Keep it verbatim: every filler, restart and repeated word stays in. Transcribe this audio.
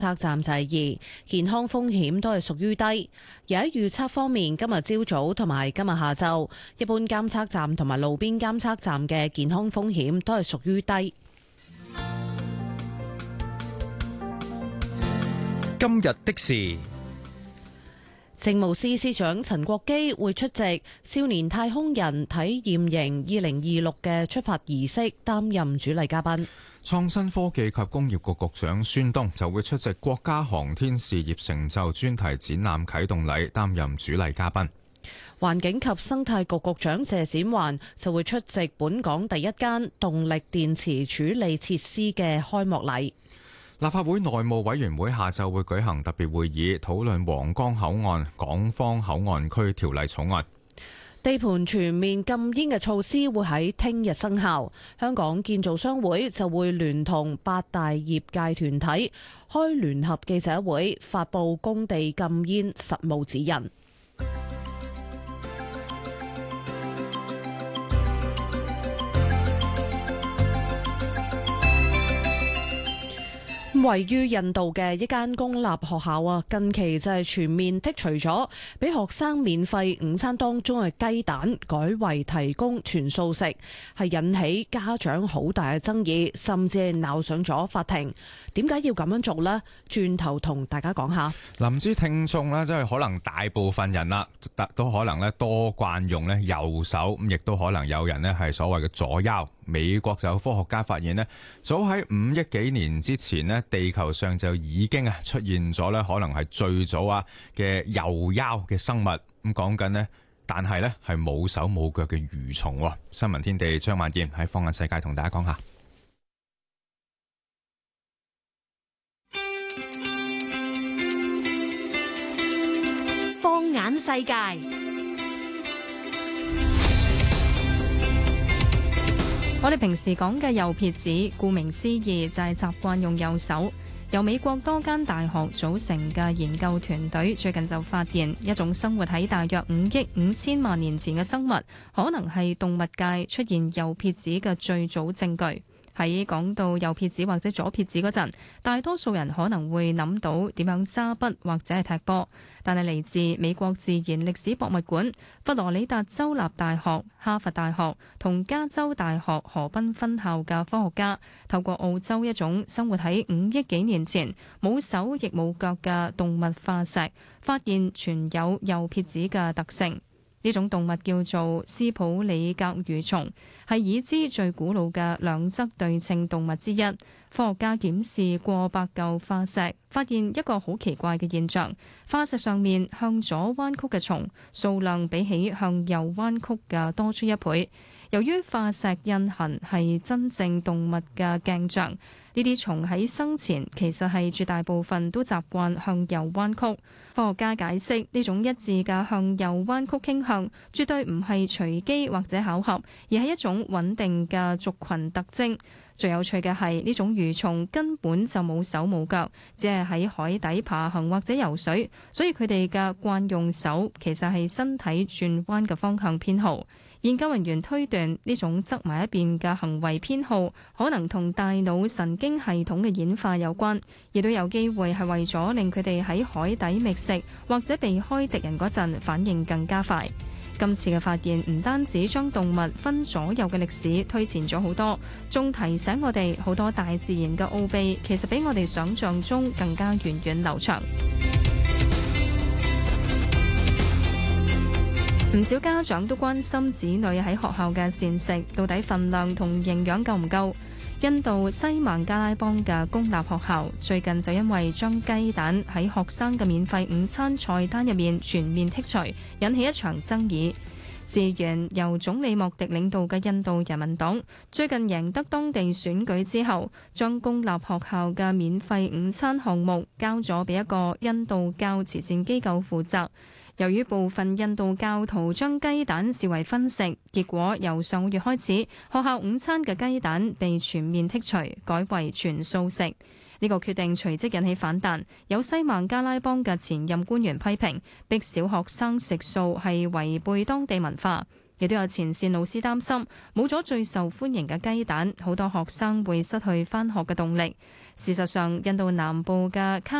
測站就係二，健康風險都係屬於低。而喺預測方面，今日朝早同埋今日下晝，一般監測站同埋路邊監測站嘅健康風險都係屬於低。 今日的事， 政務司司長陳國基會出席少年太空人體驗營二零二六嘅出發儀式，擔任主禮嘉賓。 創新科技及工業局局長孫東就會出席國家航天事業成就專題展覽啟動禮，擔任主禮嘉賓。 環境及生態局局長謝展寰就會出席本港第一間動力電池處理設施嘅開幕禮。 立法會內務委員會下晝會舉行特別會議，討論皇崗口岸港方口岸區條例草案。 地盤全面禁煙嘅措施會喺聽日生效。香港建造商會就會聯同八大業界團體開聯合記者會，發佈工地禁煙實務指引。位於印度嘅一間公立學校啊，近期就係全面剔除咗俾學生免費午餐當中嘅雞蛋，改為提供全素食，係引起家長好大嘅爭議，甚至係鬧上咗法庭。點解要咁樣做呢？轉頭同大家講下。 唔知聽眾呢，即係可能大部分人啦，都可能咧多慣用咧右手，咁亦都可能有人呢係所謂嘅左腰。美國就有科學家發現呢，早喺五億幾年之前呢，地球上就已經啊出現咗咧，可能係最早啊嘅右腰嘅生物。咁講緊呢，但係呢係冇手冇腳嘅蠕蟲。新聞天地張萬燕喺放眼世界同大家講下。 放眼世界。我哋平時講嘅右撇子，顧名思義就係習慣用右手。由美國多間大學組成嘅研究團隊最近就發現，一種生活喺大約五億五千萬年前嘅生物，可能係動物界出現右撇子嘅最早證據。喺講到右撇子或者左撇子嗰陣，大多數人可能會諗到點樣揸筆或者係踢波，但係嚟自美國自然歷史博物館、佛羅里達州立大學、哈佛大學同加州大學河濱分校嘅科學家，透過澳洲一種生活喺五億幾年前冇手亦冇腳嘅動物化石，發現存有右撇子嘅特性。呢種動物叫做斯普里格蠕蟲，係已知最古老嘅兩側對稱動物之一。科學家檢視過百嚿化石，發現一個好奇怪嘅現象：化石上面向左彎曲嘅蟲數量比起向右彎曲嘅多出一倍。由於化石印痕係真正動物嘅鏡像，呢啲蟲喺生前其實係絕大部分都習慣向右彎曲。科學家解釋，呢種一致嘅向右彎曲傾向絕對唔係隨機或者巧合，而係一種穩定嘅族群特徵。最有趣嘅係，呢種蠕蟲根本就冇手冇腳，只係喺海底爬行或者游水，所以佢哋嘅慣用手其實係身體轉彎嘅方向偏好。研究人員推斷，呢種側埋一邊嘅行為偏好可能同大腦神經系統嘅演化有關，亦都有機會係為咗令佢哋喺海底覓食或者避開敵人嗰陣反應更加快。今次嘅發現唔單止將動物分左右嘅歷史推前咗好多，仲提醒我哋好多大自然嘅奧秘其實比我哋想象中更加源遠流長。唔少家長都關心子女喺學校嘅膳食到底份量同營養夠唔夠。印度西孟加拉邦嘅公立學校最近就因為將雞蛋喺學生嘅免費午餐菜單入面全面剔除，引起一場爭議。事源由總理莫迪領導嘅印度人民黨最近贏得當地選舉之後，將公立學校嘅免費午餐項目交咗俾一個印度教慈善機構負責。由於部分印度教徒將雞蛋視為分食，結果由上個月開始，學校午餐嘅雞蛋被全面剔除，改為全素食。呢個決定隨即引起反彈，有西孟加拉邦嘅前任官員批評，逼小學生食素係違背當地文化。亦都有前線老師擔心，冇咗最受歡迎嘅雞蛋，好多學生會失去返學嘅動力。 事實上，印度南部嘅卡